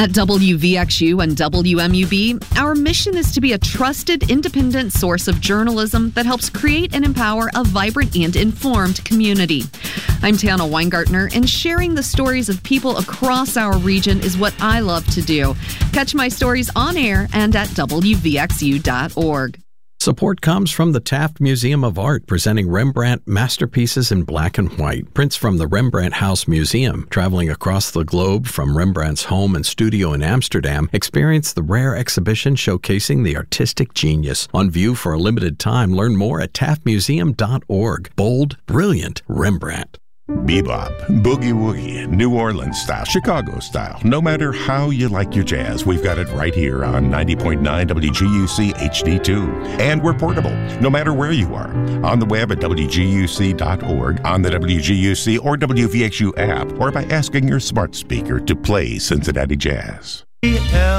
At WVXU and WMUB, our mission is to be a trusted, independent source of journalism that helps create and empower a vibrant and informed community. I'm Tana Weingartner, and sharing the stories of people across our region is what I love to do. Catch my stories on air and at WVXU.org. Support comes from the Taft Museum of Art, presenting Rembrandt masterpieces in black and white. Prints from the Rembrandt House Museum. Traveling across the globe from Rembrandt's home and studio in Amsterdam, experience the rare exhibition showcasing the artistic genius. On view for a limited time, learn more at taftmuseum.org. Bold, brilliant Rembrandt. Bebop, boogie woogie, New Orleans style, Chicago style. No matter how you like your jazz, we've got it right here on 90.9 WGUC HD2. And we're portable, no matter where you are. On the web at WGUC.org, on the WGUC or WVXU app, or by asking your smart speaker to play Cincinnati Jazz.